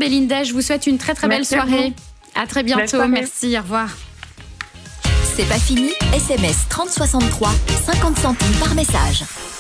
Belinda. Je vous souhaite une très très belle soirée. À très bientôt. Merci, au revoir. C'est pas fini, SMS 3063, 50 centimes par message.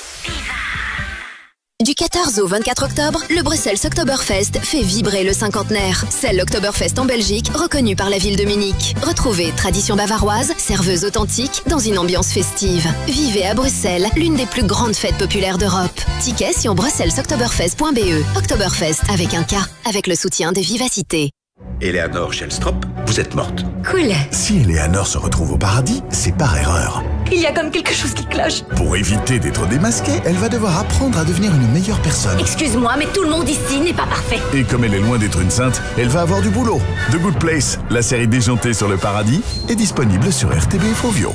Du 14 au 24 octobre, le Bruxelles Oktoberfest fait vibrer le cinquantenaire. C'est l'Oktoberfest en Belgique, reconnu par la ville de Munich. Retrouvez tradition bavaroise, serveuse authentique, dans une ambiance festive. Vivez à Bruxelles, l'une des plus grandes fêtes populaires d'Europe. Tickets sur bruxellesoktoberfest.be. Oktoberfest avec un K, avec le soutien de Vivacité. Eleanor Shellstrop, vous êtes morte. Cool. Si Eleanor se retrouve au paradis, c'est par erreur. Il y a comme quelque chose qui cloche. Pour éviter d'être démasquée, elle va devoir apprendre à devenir une meilleure personne. Excuse-moi, mais tout le monde ici n'est pas parfait. Et comme elle est loin d'être une sainte, elle va avoir du boulot. The Good Place, la série déjantée sur le paradis, est disponible sur RTB et Fovio.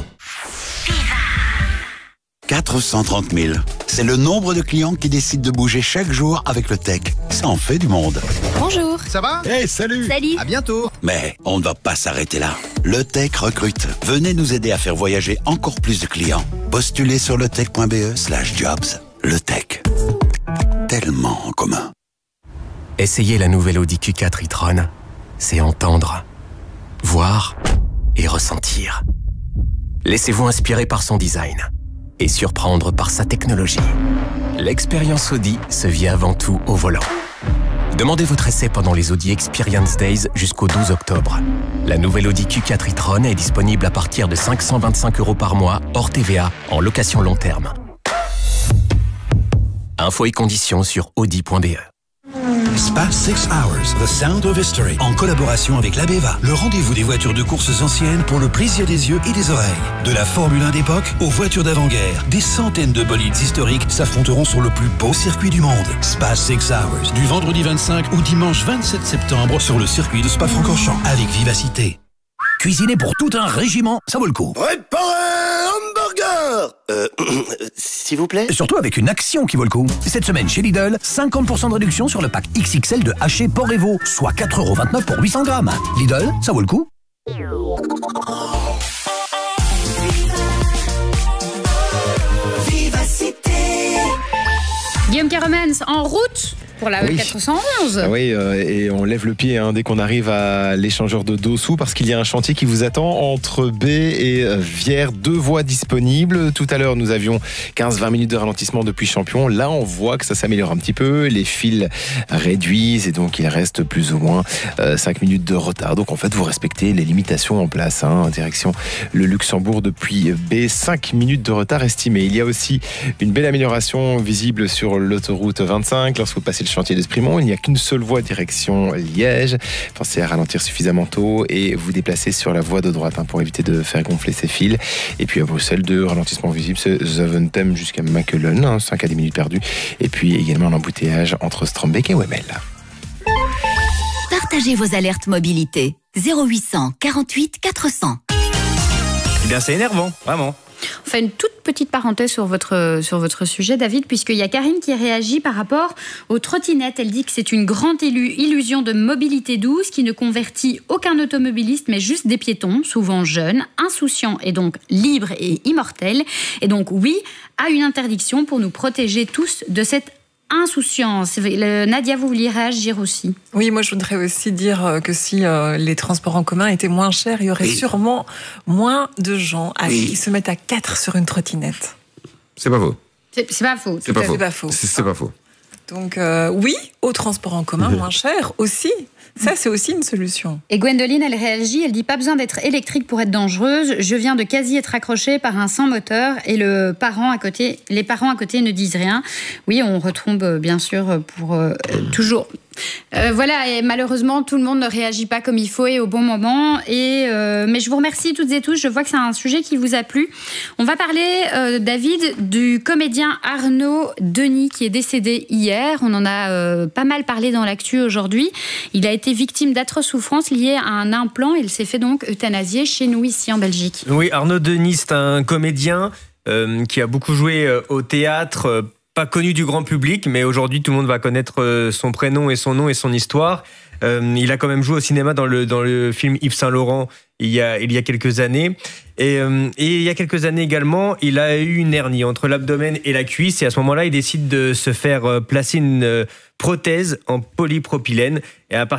430 000. C'est le nombre de clients qui décident de bouger chaque jour avec le tech. Ça en fait du monde. Bonjour. Ça va ? Hey, salut. Salut. À bientôt. Mais on ne va pas s'arrêter là. Le Tech recrute. Venez nous aider à faire voyager encore plus de clients. Postulez sur letech.be/jobs. Le Tech. Tellement en commun. Essayez la nouvelle Audi Q4 e-tron. C'est entendre, voir et ressentir. Laissez-vous inspirer par son design et surprendre par sa technologie. L'expérience Audi se vit avant tout au volant. Demandez votre essai pendant les Audi Experience Days jusqu'au 12 octobre. La nouvelle Audi Q4 e-tron est disponible à partir de 525 € par mois, hors TVA, en location long terme. Infos et conditions sur audi.be. Spa 6 Hours, The Sound of History, en collaboration avec l'Abeva, le rendez-vous des voitures de courses anciennes pour le plaisir des yeux et des oreilles. De la Formule 1 d'époque aux voitures d'avant-guerre, des centaines de bolides historiques s'affronteront sur le plus beau circuit du monde. Spa 6 Hours, du vendredi 25 au dimanche 27 septembre sur le circuit de Spa-Francorchamps, avec Vivacité. Cuisiner pour tout un régiment, ça vaut le coup. Préparez hamburger. S'il vous plaît. Surtout avec une action qui vaut le coup. Cette semaine chez Lidl, 50% de réduction sur le pack XXL de haché porc et veau, soit 4,29 € pour 800 grammes. Lidl, ça vaut le coup. Guillaume Caromens, en route pour la E411. Oui, et on lève le pied dès qu'on arrive à l'échangeur de Dossou parce qu'il y a un chantier qui vous attend entre B et Vierre, 2 voies disponibles. Tout à l'heure, nous avions 15-20 minutes de ralentissement depuis Champion. Là, on voit que ça s'améliore un petit peu. Les fils réduisent et donc il reste plus ou moins 5 minutes de retard. Donc en fait, vous respectez les limitations en place. Direction le Luxembourg depuis B, 5 minutes de retard estimé. Il y a aussi une belle amélioration visible sur l'autoroute 25 lorsque vous passez le chantier de Sprimont. Il n'y a qu'une seule voie direction Liège. Pensez à ralentir suffisamment tôt et vous déplacer sur la voie de droite pour éviter de faire gonfler ces fils. Et puis à Bruxelles, 2 ralentissements visibles, c'est Zaventem jusqu'à Makelen, 5 à 10 minutes perdues. Et puis également un embouteillage entre Strombeek et Wemmel. Partagez vos alertes mobilité. 0800 48 400. Eh bien, c'est énervant, vraiment. On fait une toute petite parenthèse sur votre sujet, David, puisqu'il y a Karine qui réagit par rapport aux trottinettes. Elle dit que c'est une grande illusion de mobilité douce qui ne convertit aucun automobiliste, mais juste des piétons, souvent jeunes, insouciants et donc libres et immortels. Et donc, oui, à une interdiction pour nous protéger tous de cette insouciance. Nadia, vous vouliez réagir aussi? Oui, moi je voudrais aussi dire que si les transports en commun étaient moins chers, il y aurait sûrement moins de gens qui se mettent à 4 sur une trottinette. C'est pas faux. C'est pas faux. C'est pas faux. C'est pas faux. C'est pas faux. Donc oui, au transport en commun moins cher aussi. Ça, c'est aussi une solution. Et Gwendoline, elle réagit, elle dit « Pas besoin d'être électrique pour être dangereuse. Je viens de quasi être accrochée par un sans moteur et les parents à côté ne disent rien. » Oui, on retombe bien sûr pour toujours... Voilà, et malheureusement, tout le monde ne réagit pas comme il faut et au bon moment. Mais je vous remercie toutes et tous. Je vois que c'est un sujet qui vous a plu. On va parler, David, du comédien Arnaud Denis qui est décédé hier. On en a pas mal parlé dans l'actu aujourd'hui. Il a été victime d'atroces souffrances liées à un implant. Il s'est fait donc euthanasier chez nous, ici en Belgique. Oui, Arnaud Denis, c'est un comédien qui a beaucoup joué au théâtre, pas connu du grand public, mais aujourd'hui tout le monde va connaître son prénom et son nom et son histoire. Il a quand même joué au cinéma dans le film Yves Saint Laurent il y a quelques années. Et il y a quelques années également, il a eu une hernie entre l'abdomen et la cuisse. Et à ce moment-là, il décide de se faire placer une prothèse en polypropylène. Et à